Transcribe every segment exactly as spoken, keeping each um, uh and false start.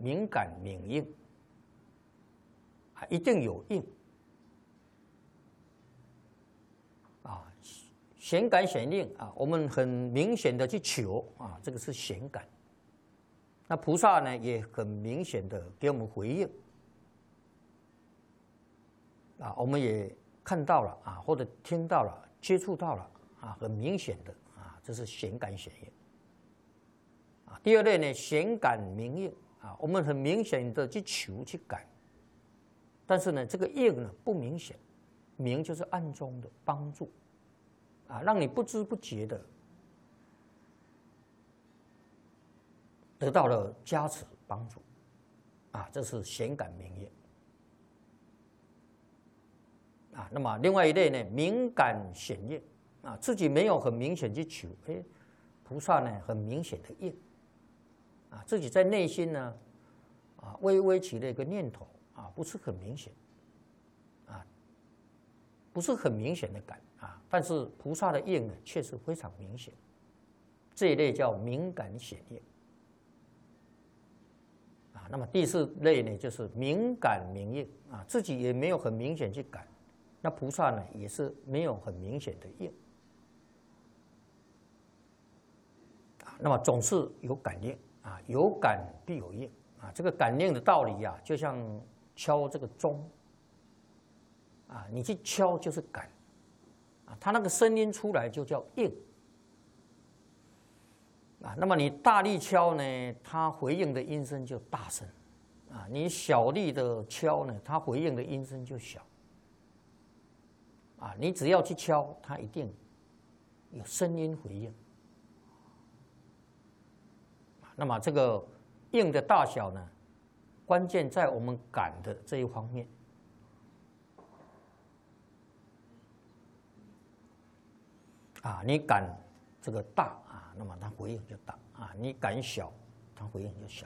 敏感敏应啊，一定有应啊，显感显应啊，我们很明显的去求啊，这个是显感。那菩萨呢也很明显的给我们回应啊，我们也看到了啊，或者听到了、接触到了啊，很明显的啊，这是显感显应啊。第二类呢，显感明应啊，我们很明显的去求去感，但是呢，这个应呢不明显，明就是暗中的帮助啊，让你不知不觉的得到了加持帮助啊，这是显感明应啊。那么另外一类呢，敏感显应啊，自己没有很明显去求，哎，菩萨呢很明显的应啊，自己在内心呢啊微微起了一个念头啊，不是很明显啊，不是很明显的感啊，但是菩萨的应呢确实非常明显，这一类叫敏感显应。啊，那么第四类呢，就是敏感明应啊，自己也没有很明显去感，那菩萨呢也是没有很明显的应啊，那么总是有感应啊，有感必有应啊，这个感应的道理啊，就像敲这个钟啊，你去敲就是感啊，它那个声音出来就叫应。啊，那么你大力敲呢，它回应的音声就大声；啊，你小力的敲呢，它回应的音声就小。啊，你只要去敲，它一定有声音回应。那么这个应的大小呢，关键在我们感的这一方面。啊，你感这个大啊，那么它回应就大啊；你感小，它回应就小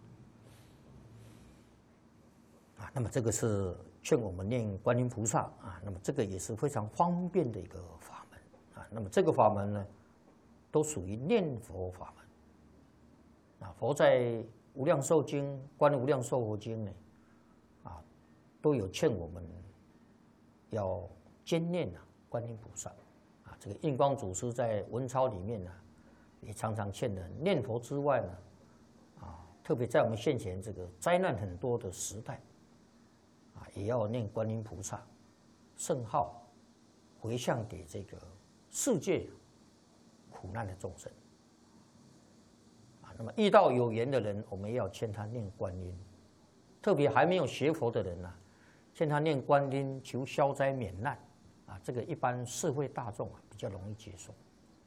啊。那么这个是劝我们念观音菩萨啊，那么这个也是非常方便的一个法门啊。那么这个法门呢，都属于念佛法门啊。佛在《无量寿经》《观无量寿佛经》呢啊，都有劝我们要兼念啊观音菩萨。啊，这个印光祖师在文钞里面呢，也常常劝人念佛之外呢，啊，特别在我们现前这个灾难很多的时代，啊，也要念观音菩萨圣号，回向给这个世界苦难的众生。啊，那么遇到有缘的人，我们也要劝他念观音，特别还没有学佛的人呢、啊，劝他念观音，求消灾免难。啊，这个一般社会大众啊比较容易接受。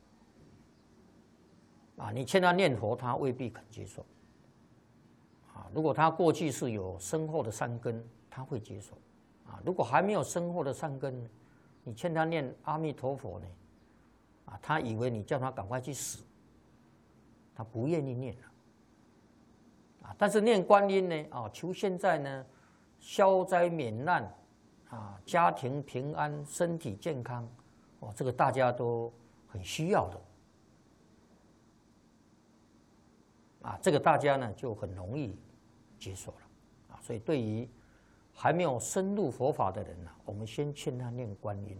啊，你劝他念佛，他未必肯接受。啊，如果他过去是有深厚的善根，他会接受。啊，如果还没有深厚的善根，你劝他念阿弥陀佛呢，啊，他以为你叫他赶快去死，他不愿意念了。啊，但是念观音呢，啊，求现在呢消灾免难。啊，家庭平安，身体健康，哦，这个大家都很需要的。啊，这个大家呢就很容易接受了。啊，所以对于还没有深入佛法的人呢、啊，我们先劝他念观音。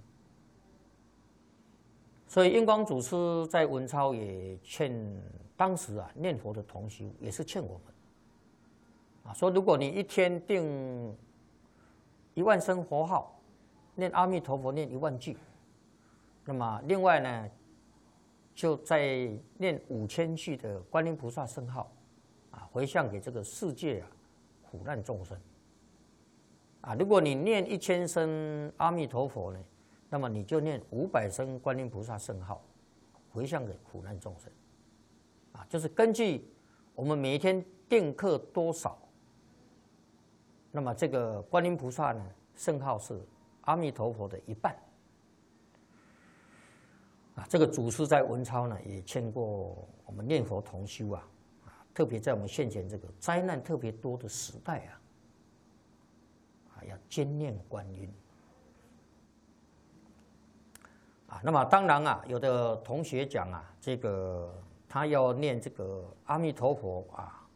所以印光祖师在文钞也劝当时啊念佛的同修，也是劝我们。啊，说如果你一天定一万声佛号，念阿弥陀佛念一万句，那么另外呢，就在念五千句的观音菩萨圣号，啊，回向给这个世界啊苦难众生。啊，如果你念一千声阿弥陀佛呢，那么你就念五百声观音菩萨圣号，回向给苦难众生。啊，就是根据我们每一天定课多少。那么这个观音菩萨呢，圣号是阿弥陀佛的一半。啊，这个祖师在文钞呢也劝过我们念佛同修啊，啊，特别在我们现前这个灾难特别多的时代啊，啊，要兼念观音。啊，那么当然啊，有的同学讲啊，这个他要念这个阿弥陀佛啊。